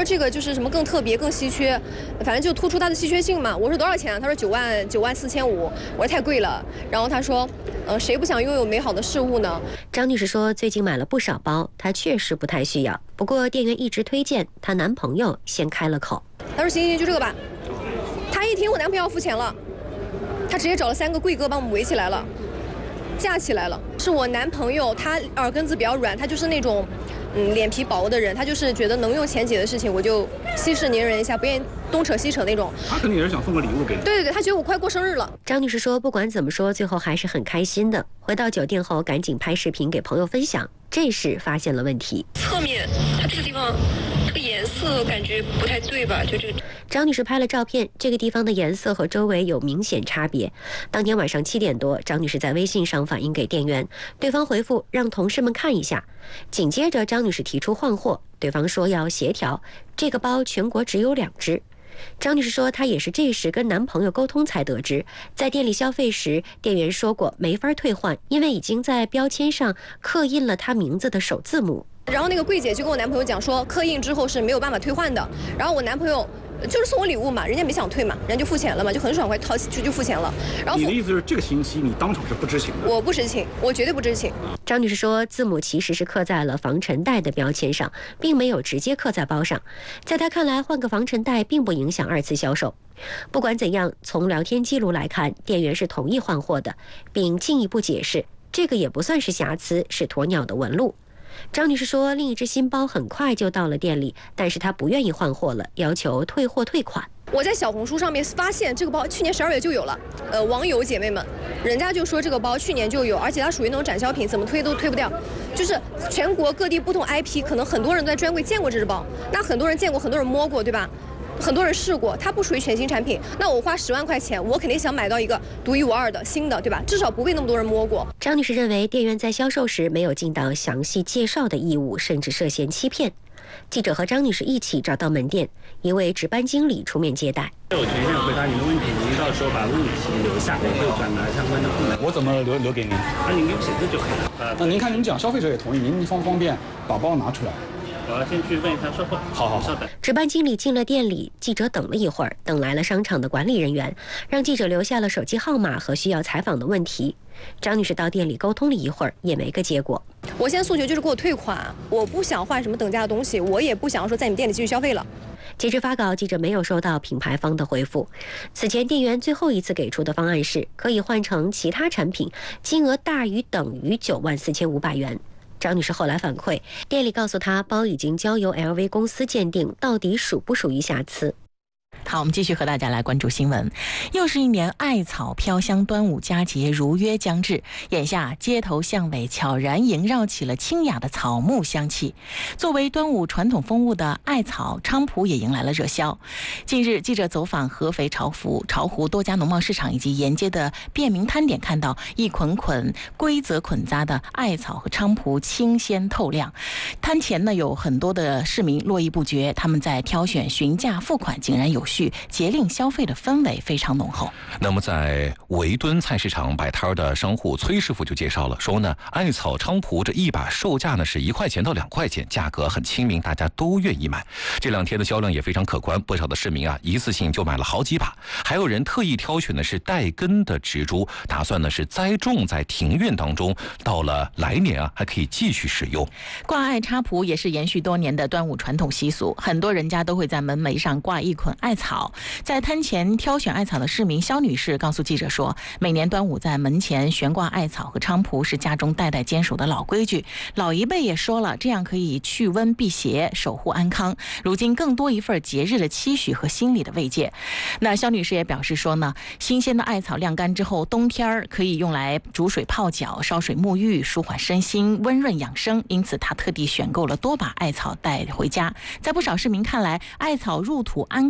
说这个就是什么更特别、更稀缺，反正就突出它的稀缺性嘛。我说多少钱啊？他说94500，我说太贵了。然后他说，谁不想拥有美好的事物呢？ 张女士说，最近买了不少包，她确实不太需要，不过店员一直推荐，她男朋友先开了口。 他说行，就这个吧。他一听我男朋友要付钱了，他直接找了3个贵哥帮我们围起来了，架起来了。是我男朋友，他耳根子比较软，他就是那种脸皮薄的人，他就是觉得能用钱解的事情，我就息事宁人一下，不愿意东扯西扯那种。 他肯定也是想送个礼物给你。 对，他觉得我快过生日了。 张女士说，不管怎么说，最后还是很开心的。回到酒店后，赶紧拍视频给朋友分享。这时发现了问题， 侧面它这个地方这个颜色感觉不太对吧？就这个。 张女士拍了照片，这个地方的颜色和周围有明显差别。当天晚上7点多，张女士在微信上反映给店员，对方回复让同事们看一下。紧接着，张女士提出换货，对方说要协调，这个包全国只有2只。张女士说，她也是这时跟男朋友沟通才得知，在店里消费时，店员说过没法退换，因为已经在标签上刻印了她名字的首字母。 然后那个柜姐就跟我男朋友讲说，刻印之后是没有办法退换的。然后我男朋友就是送我礼物嘛，人家没想退嘛，人家就付钱了嘛，就很爽快掏就付钱了。然后你的意思是这个信息你当场是不知情的？ 我不知情，我绝对不知情。 张女士说，字母其实是刻在了防尘袋的标签上，并没有直接刻在包上。在她看来，换个防尘袋并不影响2次销售。不管怎样，从聊天记录来看，店员是同意换货的，并进一步解释，这个也不算是瑕疵，是鸵鸟的纹路。张女士说，另一只新包很快就到了店里，但是她不愿意换货了，要求退货退款。 我在小红书上面发现这个包去年12月就有了，网友姐妹们，人家就说这个包去年就有，而且它属于那种展销品，怎么推都推不掉。就是全国各地不同 IP， 可能很多人都在专柜见过这只包，那很多人见过，很多人摸过，对吧？很多人试过，它不属于全新产品。那我花10万块钱，我肯定想买到一个独一无二的新的，对吧？至少不被那么多人摸过。 张女士认为，店员在销售时没有尽到详细介绍的义务，甚至涉嫌欺骗。记者和张女士一起找到门店，一位值班经理出面接待。 有权限回答您的问题，您到时候把问题留下，我会转达相关的部门。 我怎么留给您？ 您给我写字就可以了。 那您看您讲，消费者也同意，您方便把包拿出来？ 我要先去问一下售后。好，稍等。 值班经理进了店里，记者等了一会儿，等来了商场的管理人员，让记者留下了手机号码和需要采访的问题。张女士到店里沟通了一会儿，也没个结果。 我现在诉求就是给我退款，我不想换什么等价的东西，我也不想说在你店里继续消费了。 截至发稿，记者没有收到品牌方的回复。此前店员最后一次给出的方案是可以换成其他产品，金额大于等于94500元。张女士后来反馈，店里告诉她，包已经交由 LV 公司鉴定，到底属不属于瑕疵。 好，我们继续和大家来关注新闻。又是一年艾草飘香，端午佳节如约将至。眼下街头巷尾悄然萦绕起了清雅的草木香气。作为端午传统风物的艾草菖蒲也迎来了热销。近日，记者走访合肥巢湖多家农贸市场以及沿街的便民摊点，看到一捆捆规则捆扎的艾草和菖蒲清鲜透亮。摊前呢，有很多的市民络绎不绝，他们在挑选、询价、付款，井然有序，节令消费的氛围非常浓厚。 那么在围墩菜市场摆摊的商户崔师傅就介绍了，说呢，艾草菖蒲这一把售价呢是1块钱到2块钱，价格很亲民，大家都愿意买。这2天的销量也非常可观，不少的市民啊一次性就买了好几把，还有人特意挑选的是带根的植株，打算呢是栽种在庭院当中，到了来年啊还可以继续使用。 挂艾插蒲也是延续多年的端午传统习俗，很多人家都会在门楣上挂一捆艾草。在摊前挑选艾草的市民肖女士告诉记者说，每年端午在门前悬挂艾草和菖蒲是家中代代坚守的老规矩，老一辈也说了，这样可以去瘟辟邪，守护安康。如今更多一份节日的期许和心理的慰藉。那肖女士也表示说呢，新鲜的艾草晾干之后，冬天可以用来煮水泡脚、烧水沐浴，舒缓身心，温润养生。因此她特地选购了多把艾草带回家。在不少市民看来，艾草入土安康入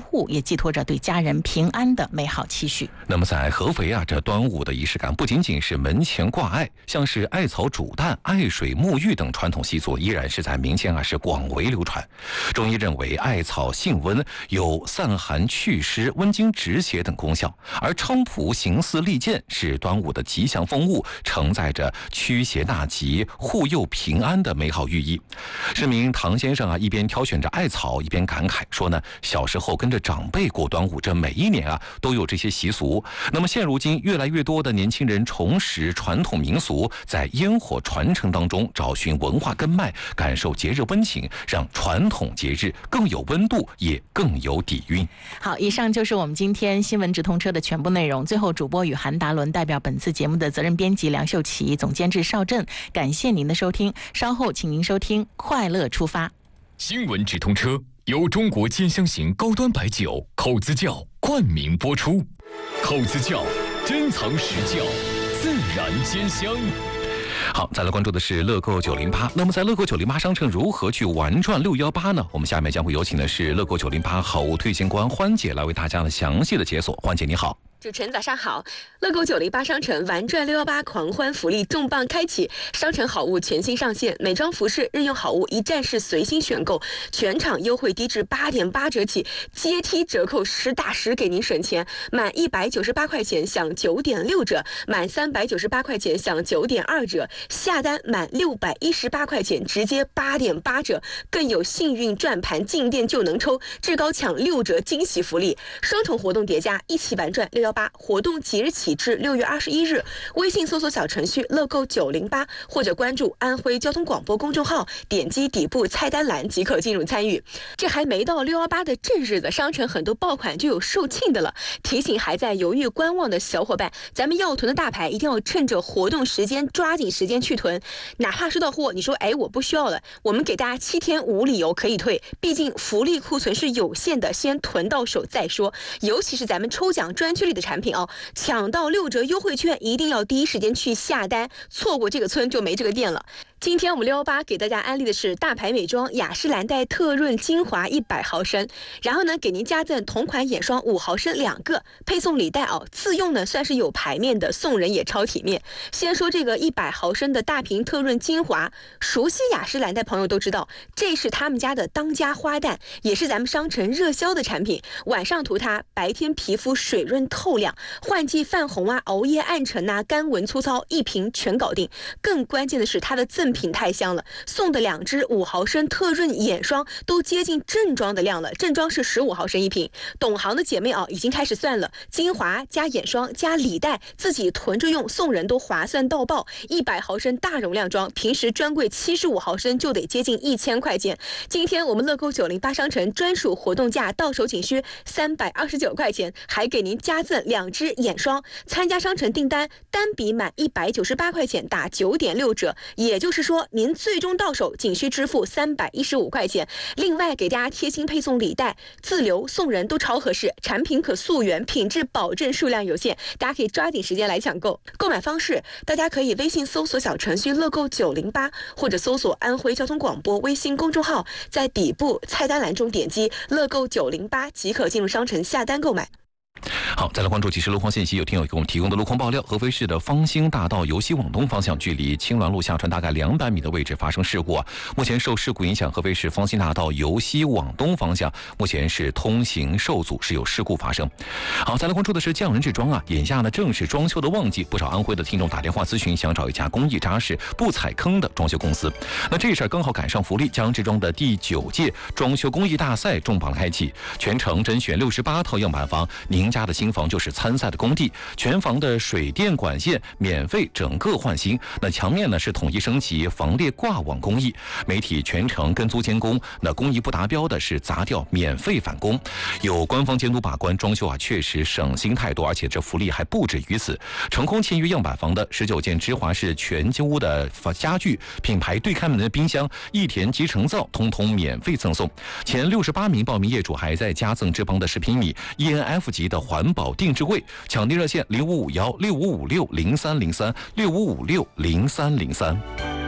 户，也寄托着对家人平安的美好期许。 那么在合肥啊，这端午的仪式感不仅仅是门前挂艾，像是艾草煮蛋、艾水沐浴等传统习俗，依然是在民间啊是广为流传。中医认为艾草性温，有散寒祛湿、温经止血等功效，而菖蒲形似利剑，是端午的吉祥风物，承载着驱邪纳吉、护佑平安的美好寓意。市民唐先生啊，一边挑选着艾草，一边感慨说呢，小时候跟着长辈过端午，这每一年啊都有这些习俗。那么现如今，越来越多的年轻人重拾传统民俗，在烟火传承当中找寻文化根脉，感受节日温情，让传统节日更有温度，也更有底蕴。 好，以上就是我们今天新闻直通车的全部内容。最后，主播与韩达伦代表本次节目的责任编辑梁秀琪、总监制邵振，感谢您的收听。稍后请您收听《快乐出发》。 新闻直通车由中国兼香型高端白酒口子窖冠名播出。口子窖，珍藏实窖，自然兼香。 好，再来关注的是乐购908。那么在乐购908商城如何去玩转618呢？我们下面将会有请的是乐购908好物推荐官欢姐来为大家详细的解锁。欢姐你好。 主持人早上好，乐购908商城玩转618狂欢福利重磅开启，商城好物全新上线，美妆服饰、日用好物一站式随心选购，全场优惠低至8.8折起，阶梯折扣实打实给您省钱，满198块钱享9.6折，满398块钱享9.2折，下单满618块钱直接8.8折，更有幸运转盘进店就能抽，至高抢6折惊喜福利，双重活动叠加，一起玩转618。活动即日起至6月21日，微信搜索小程序乐购908，或者关注安徽交通广播公众号，点击底部菜单栏即可进入参与。这还没到618的正日子，商城很多爆款就有售罄的了。提醒还在犹豫观望的小伙伴，咱们要囤的大牌一定要趁着活动时间抓紧时间去囤，哪怕收到货你说我不需要了，我们给大家7天无理由可以退，毕竟福利库存是有限的，先囤到手再说。尤其是咱们抽奖专区里的产品抢到6折优惠券一定要第一时间去下单，错过这个村就没这个店了。今天我们618给大家安利的是大牌美妆雅诗兰黛特润精华100毫升，然后呢给您加赠同款眼霜5毫升2个，配送礼袋自用呢算是有牌面的，送人也超体面。先说这个100毫升的大瓶特润精华，熟悉雅诗兰黛朋友都知道，这是他们家的当家花旦，也是咱们商城热销的产品。晚上涂它，白天皮肤水润透亮，换季泛红熬夜暗沉干纹粗糙，一瓶全搞定。更关键的是它的赠品太香了，送的2支5毫升特润眼霜都接近正装的量了，正装是15毫升一瓶。懂行的姐妹已经开始算了，精华加眼霜加礼袋，自己囤着用，送人都划算到爆。100毫升大容量装，平时专柜75毫升就得接近1000块钱。今天我们乐购908商城专属活动价到手仅需329块钱，还给您加赠2支眼霜。参加商城订单单笔满198块钱打9.6折，也就是说您最终到手仅需支付315块钱。另外给大家贴心配送礼袋，自留送人都超合适，产品可溯源，品质保证，数量有限，大家可以抓紧时间来抢购。购买方式大家可以微信搜索小程序乐购908，或者搜索安徽交通广播微信公众号，在底部菜单栏中点击乐购908即可进入商城下单购买。 好，再来关注即时路况信息。有听友给我们提供的路况爆料：合肥市的方兴大道由西往东方向，距离青鸾路下船大概200米的位置发生事故目前受事故影响，合肥市方兴大道由西往东方向目前是通行受阻，是有事故发生。好，再来关注的是匠人制装眼下呢正是装修的旺季，不少安徽的听众打电话咨询，想找一家工艺扎实、不踩坑的装修公司。那这事儿刚好赶上福利，匠人制装的第9届装修工艺大赛重磅开启，全程甄选68套样板房，您家的新房就是参赛的工地，全房的水电管线免费整个换新，那墙面呢是统一升级防裂挂网工艺，媒体全程跟租监工，那工艺不达标的是砸掉免费返工，有官方监督把关，装修确实省心太多，而且这福利还不止于此。成功签约样板房的19件芝华士全屋的家具、品牌对开门的冰箱、益田集成灶通通免费赠送，前68名报名业主还在加赠志邦的10平米 ENF 级的环保定制柜，抢地热线055165560303 65560303。